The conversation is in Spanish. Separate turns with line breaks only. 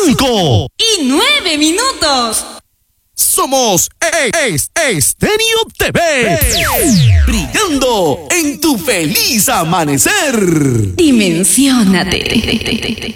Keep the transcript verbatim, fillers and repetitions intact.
cinco
y nueve minutos.
Somos es, Estéreo T V, brillando en tu feliz amanecer.
Dimensiónate.